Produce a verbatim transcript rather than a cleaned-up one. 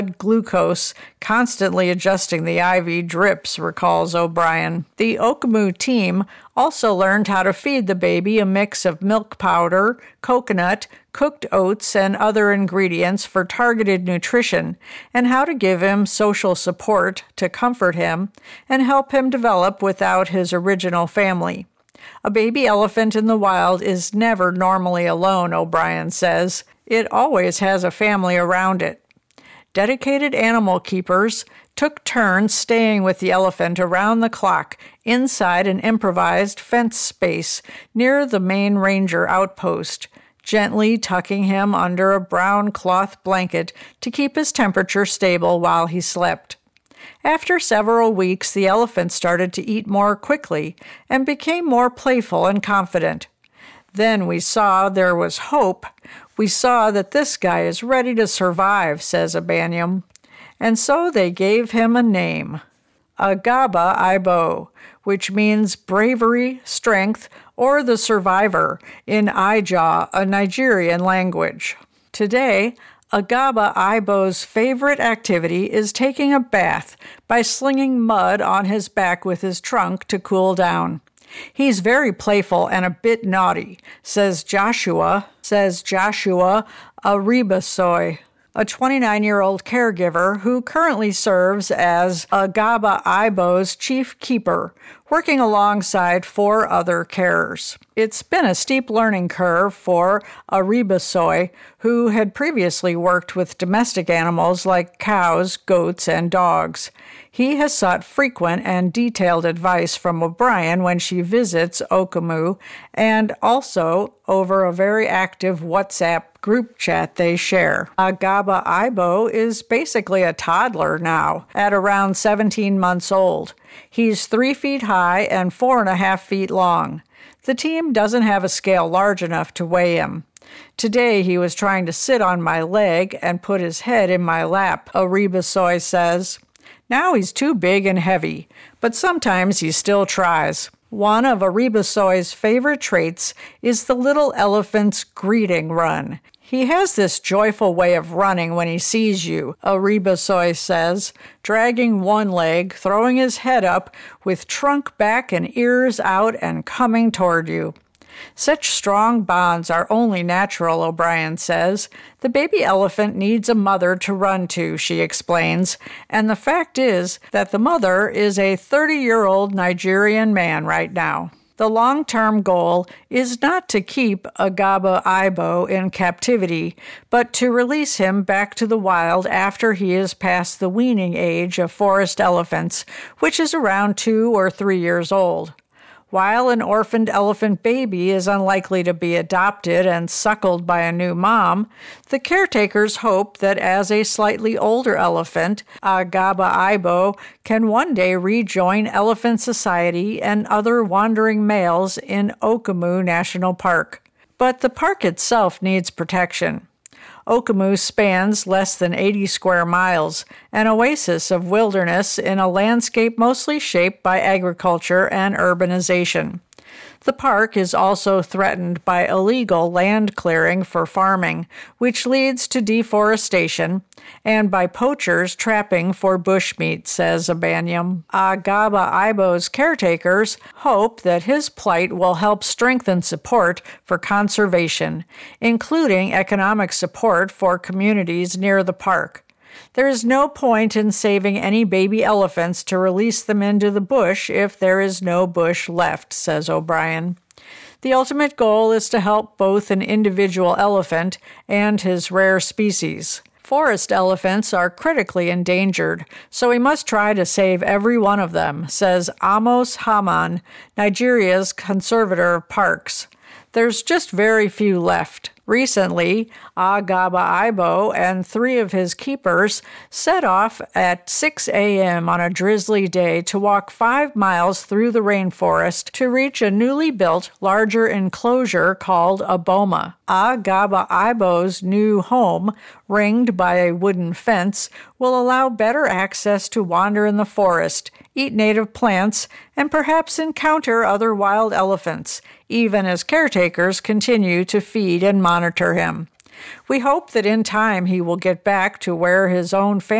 glucose, constantly adjusting the I V drips, recalls O'Brien. The Okemu team also learned how to feed the baby a mix of milk powder, coconut, cooked oats, and other ingredients for targeted nutrition, and how to give him social support to comfort him and help him develop without his original family. A baby elephant in the wild is never normally alone, O'Brien says. It always has a family around it. Dedicated animal keepers took turns staying with the elephant around the clock inside an improvised fence space near the main ranger outpost, gently tucking him under a brown cloth blanket to keep his temperature stable while he slept. After several weeks, the elephant started to eat more quickly and became more playful and confident. Then we saw there was hope. We saw that this guy is ready to survive, says Abaniam. And so they gave him a name, Agaba Ibo, which means bravery, strength, or the survivor in Ijaw, a Nigerian language. Today, Agaba Ibo's favorite activity is taking a bath by slinging mud on his back with his trunk to cool down. He's very playful and a bit naughty, says Joshua, says Joshua Aribasoy, a twenty-nine-year-old caregiver who currently serves as Agaba Ibo's chief keeper, working alongside four other carers. It's been a steep learning curve for Aribasoy, who had previously worked with domestic animals like cows, goats, and dogs. He has sought frequent and detailed advice from O'Brien when she visits Okemu, and also over a very active WhatsApp group chat they share. Agaba Ibo is basically a toddler now, at around seventeen months old. He's three feet high and four and a half feet long. The team doesn't have a scale large enough to weigh him. Today he was trying to sit on my leg and put his head in my lap, Aribasoy says. Now he's too big and heavy, but sometimes he still tries. One of Aribasoy's favorite traits is the little elephant's greeting run. He has this joyful way of running when he sees you, Aribasoy says, dragging one leg, throwing his head up, with trunk back and ears out and coming toward you. Such strong bonds are only natural, O'Brien says. The baby elephant needs a mother to run to, she explains, and the fact is that the mother is a thirty-year-old Nigerian man right now. The long-term goal is not to keep Agaba Ibo in captivity, but to release him back to the wild after he is past the weaning age of forest elephants, which is around two or three years old. While an orphaned elephant baby is unlikely to be adopted and suckled by a new mom, the caretakers hope that as a slightly older elephant, Agaba Ibo can one day rejoin Elephant Society and other wandering males in Okemu National Park. But the park itself needs protection. Okemu spans less than eighty square miles, an oasis of wilderness in a landscape mostly shaped by agriculture and urbanization. The park is also threatened by illegal land clearing for farming, which leads to deforestation, and by poachers trapping for bushmeat, says Abaniam. Agaba Ibo's caretakers hope that his plight will help strengthen support for conservation, including economic support for communities near the park. There is no point in saving any baby elephants to release them into the bush if there is no bush left, says O'Brien. The ultimate goal is to help both an individual elephant and his rare species. Forest elephants are critically endangered, so we must try to save every one of them, says Amos Haman, Nigeria's conservator of parks. There's just very few left. Recently, Agaba Ibo and three of his keepers set off at six a.m. on a drizzly day to walk five miles through the rainforest to reach a newly built, larger enclosure called a boma. Agaba Ibo's new home, ringed by a wooden fence, will allow better access to wander in the forest, eat native plants, and perhaps encounter other wild elephants, even as caretakers continue to feed and monitor him. We hope that in time he will get back to where his own family